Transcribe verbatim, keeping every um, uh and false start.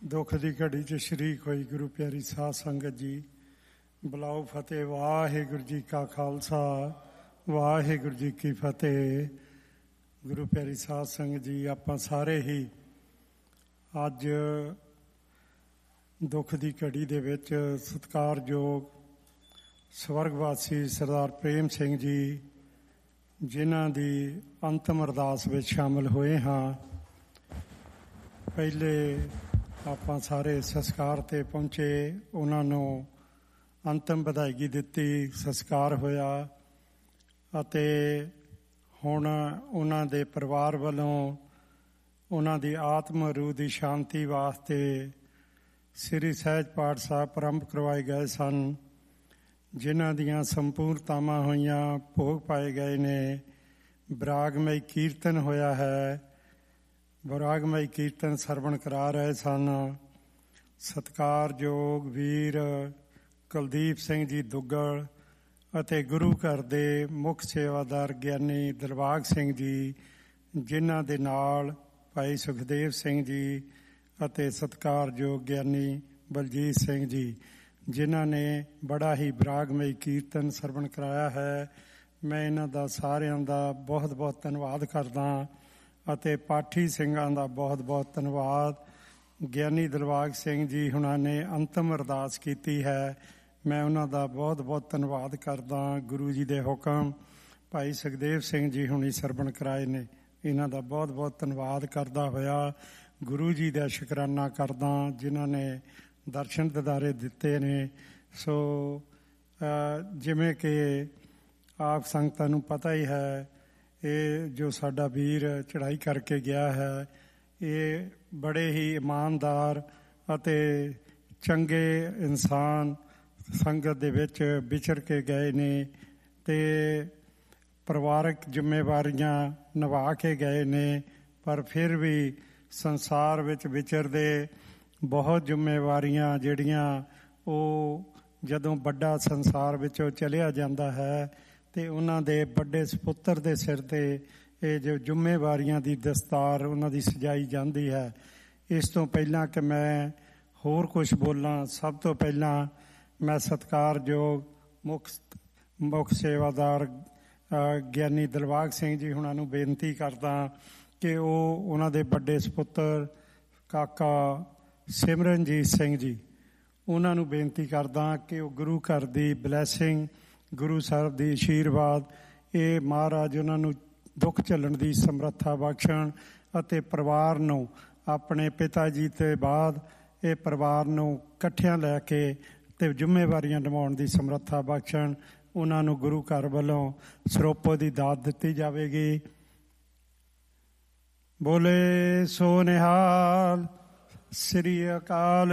ਦੁੱਖ ਦੀ ਘੜੀ 'ਚ ਸ਼ਰੀਕ ਹੋਈ ਗੁਰੂ ਪਿਆਰੀ ਸਾਧ ਸੰਗਤ ਜੀ, ਬੁਲਾਓ ਫਤਿਹ। ਵਾਹਿਗੁਰੂ ਜੀ ਕਾ ਖਾਲਸਾ, ਵਾਹਿਗੁਰੂ ਜੀ ਕੀ ਫਤਿਹ। ਗੁਰੂ ਪਿਆਰੀ ਸਾਧ ਸੰਗਤ ਜੀ, ਆਪਾਂ ਸਾਰੇ ਹੀ ਅੱਜ ਦੁੱਖ ਦੀ ਘੜੀ ਦੇ ਵਿੱਚ ਸਤਿਕਾਰਯੋਗ ਸਵਰਗਵਾਸੀ ਸਰਦਾਰ ਪ੍ਰੇਮ ਸਿੰਘ ਜੀ, ਜਿਨ੍ਹਾਂ ਦੀ ਅੰਤਮ ਅਰਦਾਸ ਵਿੱਚ ਸ਼ਾਮਲ ਹੋਏ ਹਾਂ। ਪਹਿਲੇ ਆਪਾਂ ਸਾਰੇ ਸੰਸਕਾਰ 'ਤੇ ਪਹੁੰਚੇ, ਉਹਨਾਂ ਨੂੰ ਅੰਤਮ ਵਧਾਈ ਦਿੱਤੀ, ਸੰਸਕਾਰ ਹੋਇਆ ਅਤੇ ਹੁਣ ਉਹਨਾਂ ਦੇ ਪਰਿਵਾਰ ਵੱਲੋਂ ਉਹਨਾਂ ਦੀ ਆਤਮ ਰੂਹ ਦੀ ਸ਼ਾਂਤੀ ਵਾਸਤੇ ਸ੍ਰੀ ਸਹਿਜ ਪਾਠ ਸਾਹਿਬ ਆਰੰਭ ਕਰਵਾਏ ਗਏ ਸਨ, ਜਿਨ੍ਹਾਂ ਦੀਆਂ ਸੰਪੂਰਨਤਾਵਾਂ ਹੋਈਆਂ, ਭੋਗ ਪਾਏ ਗਏ ਨੇ। ਵਿਰਾਗਮਈ ਕੀਰਤਨ ਹੋਇਆ ਹੈ, ਵਿਰਾਗਮਈ ਕੀਰਤਨ ਸਰਵਣ ਕਰਾ ਰਹੇ ਸਨ। ਸਤਿਕਾਰਯੋਗ ਵੀਰ ਕੁਲਦੀਪ ਸਿੰਘ ਜੀ ਦੁੱਗਲ ਅਤੇ ਗੁਰੂ ਘਰ ਦੇ ਮੁੱਖ ਸੇਵਾਦਾਰ ਗਿਆਨੀ ਦਿਲਬਾਗ ਸਿੰਘ ਜੀ, ਜਿਨ੍ਹਾਂ ਦੇ ਨਾਲ ਭਾਈ ਸੁਖਦੇਵ ਸਿੰਘ ਜੀ ਅਤੇ ਸਤਿਕਾਰਯੋਗ ਗਿਆਨੀ ਬਲਜੀਤ ਸਿੰਘ ਜੀ, ਜਿਨ੍ਹਾਂ ਨੇ ਬੜਾ ਹੀ ਵਿਰਾਗਮਈ ਕੀਰਤਨ ਸਰਵਣ ਕਰਾਇਆ ਹੈ। ਮੈਂ ਇਹਨਾਂ ਦਾ ਸਾਰਿਆਂ ਦਾ ਬਹੁਤ ਬਹੁਤ ਧੰਨਵਾਦ ਕਰਦਾ ਅਤੇ ਪਾਠੀ ਸਿੰਘਾਂ ਦਾ ਬਹੁਤ ਬਹੁਤ ਧੰਨਵਾਦ। ਗਿਆਨੀ ਦਿਲਬਾਗ ਸਿੰਘ ਜੀ ਹੁਣਾਂ ਨੇ ਅੰਤਮ ਅਰਦਾਸ ਕੀਤੀ ਹੈ, ਮੈਂ ਉਹਨਾਂ ਦਾ ਬਹੁਤ ਬਹੁਤ ਧੰਨਵਾਦ ਕਰਦਾ। ਗੁਰੂ ਜੀ ਦੇ ਹੁਕਮ ਭਾਈ ਸੁਖਦੇਵ ਸਿੰਘ ਜੀ ਹੁਣੀ ਸਰਵਣ ਕਰਾਏ ਨੇ, ਇਹਨਾਂ ਦਾ ਬਹੁਤ ਬਹੁਤ ਧੰਨਵਾਦ ਕਰਦਾ ਹੋਇਆ ਗੁਰੂ ਜੀ ਦਾ ਸ਼ੁਕਰਾਨਾ ਕਰਦਾ, ਜਿਨ੍ਹਾਂ ਨੇ ਦਰਸ਼ਨ ਦਿਦਾਰੇ ਦਿੱਤੇ ਨੇ। ਸੋ ਜਿਵੇਂ ਕਿ ਆਪ ਸੰਗਤਾਂ ਨੂੰ ਪਤਾ ਹੀ ਹੈ, ਇਹ ਜੋ ਸਾਡਾ ਵੀਰ ਚੜ੍ਹਾਈ ਕਰਕੇ ਗਿਆ ਹੈ, ਇਹ ਬੜੇ ਹੀ ਇਮਾਨਦਾਰ ਅਤੇ ਚੰਗੇ ਇਨਸਾਨ ਸੰਗਤ ਦੇ ਵਿੱਚ ਵਿਚਰ ਕੇ ਗਏ ਨੇ ਅਤੇ ਪਰਿਵਾਰਕ ਜ਼ਿੰਮੇਵਾਰੀਆਂ ਨਿਭਾ ਕੇ ਗਏ ਨੇ, ਪਰ ਫਿਰ ਵੀ ਸੰਸਾਰ ਵਿੱਚ ਵਿਚਰਦੇ ਬਹੁਤ ਜ਼ਿੰਮੇਵਾਰੀਆਂ ਜਿਹੜੀਆਂ ਉਹ ਜਦੋਂ ਵੱਡਾ ਸੰਸਾਰ ਵਿੱਚੋਂ ਚਲਿਆ ਜਾਂਦਾ ਹੈ ਅਤੇ ਉਹਨਾਂ ਦੇ ਵੱਡੇ ਸਪੁੱਤਰ ਦੇ ਸਿਰ 'ਤੇ ਇਹ ਜੋ ਜ਼ਿੰਮੇਵਾਰੀਆਂ ਦੀ ਦਸਤਾਰ ਉਹਨਾਂ ਦੀ ਸਜਾਈ ਜਾਂਦੀ ਹੈ। ਇਸ ਤੋਂ ਪਹਿਲਾਂ ਕਿ ਮੈਂ ਹੋਰ ਕੁਝ ਬੋਲਾਂ, ਸਭ ਤੋਂ ਪਹਿਲਾਂ ਮੈਂ ਸਤਿਕਾਰਯੋਗ ਮੁੱਖ ਮੁੱਖ ਸੇਵਾਦਾਰ ਗਿਆਨੀ ਦਿਲਬਾਗ ਸਿੰਘ ਜੀ ਹੁਣਾਂ ਨੂੰ ਬੇਨਤੀ ਕਰਦਾ ਕਿ ਉਹ ਉਹਨਾਂ ਦੇ ਵੱਡੇ ਸਪੁੱਤਰ ਕਾਕਾ ਸਿਮਰਨਜੀਤ ਸਿੰਘ ਜੀ, ਉਹਨਾਂ ਨੂੰ ਬੇਨਤੀ ਕਰਦਾ ਕਿ ਉਹ ਗੁਰੂ ਘਰ ਦੀ ਬਲੈਸਿੰਗ, ਗੁਰੂ ਸਾਹਿਬ ਦੀ ਆਸ਼ੀਰਵਾਦ, ਇਹ ਮਹਾਰਾਜ ਉਹਨਾਂ ਨੂੰ ਦੁੱਖ ਝੱਲਣ ਦੀ ਸਮਰੱਥਾ ਬਖਸ਼ਣ ਅਤੇ ਪਰਿਵਾਰ ਨੂੰ ਆਪਣੇ ਪਿਤਾ ਜੀ ਤੋਂ ਬਾਅਦ ਇਹ ਪਰਿਵਾਰ ਨੂੰ ਇਕੱਠਿਆਂ ਲੈ ਕੇ ਅਤੇ ਜ਼ਿੰਮੇਵਾਰੀਆਂ ਨਿਭਾਉਣ ਦੀ ਸਮਰੱਥਾ ਬਖਸ਼ਣ। ਉਹਨਾਂ ਨੂੰ ਗੁਰੂ ਘਰ ਵੱਲੋਂ ਸਰੋਪੋ ਦੀ ਦਾਤ ਦਿੱਤੀ ਜਾਵੇਗੀ। ਬੋਲੇ ਸੋ ਨਿਹਾਲ। ਸ੍ਰੀ ਅਕਾਲ